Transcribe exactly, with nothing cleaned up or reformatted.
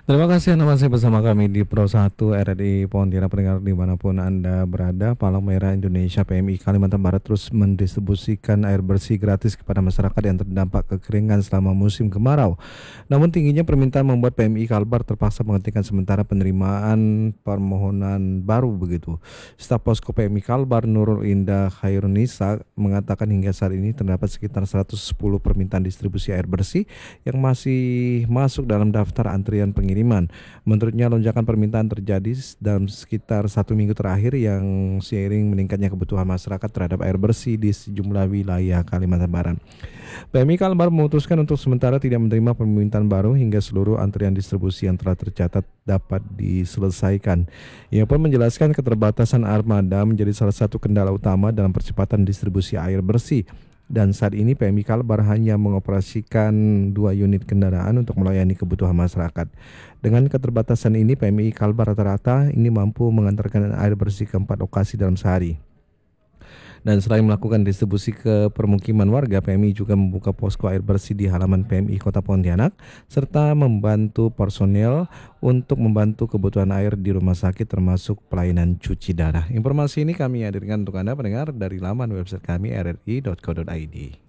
Terima kasih Anda masih bersama kami di Pro satu R R I Pontianak. Pendengar dimanapun Anda berada, Palang Merah Indonesia P M I Kalimantan Barat terus mendistribusikan air bersih gratis kepada masyarakat yang terdampak kekeringan selama musim kemarau. Namun tingginya permintaan membuat P M I Kalbar terpaksa menghentikan sementara penerimaan permohonan baru begitu. Staf Posko P M I Kalbar Nurul Indah Khairunisa mengatakan hingga saat ini terdapat sekitar seratus sepuluh permintaan distribusi air bersih yang masih masuk dalam daftar antrian pengiriman. Menurutnya lonjakan permintaan terjadi dalam sekitar satu minggu terakhir yang seiring meningkatnya kebutuhan masyarakat terhadap air bersih di sejumlah wilayah Kalimantan Barat. P M I Kalbar memutuskan untuk sementara tidak menerima permintaan baru hingga seluruh antrian distribusi yang telah tercatat dapat diselesaikan. Ia pun menjelaskan keterbatasan armada menjadi salah satu kendala utama dalam percepatan distribusi air bersih. Dan saat ini P M I Kalbar hanya mengoperasikan dua unit kendaraan untuk melayani kebutuhan masyarakat. Dengan keterbatasan ini, P M I Kalbar rata-rata ini mampu mengantarkan air bersih ke empat lokasi dalam sehari. Dan selain melakukan distribusi ke permukiman warga, P M I juga membuka posko air bersih di halaman P M I Kota Pontianak, serta membantu personel untuk membantu kebutuhan air di rumah sakit termasuk pelayanan cuci darah. Informasi ini kami hadirkan untuk Anda pendengar dari laman website kami r r i dot co dot i d.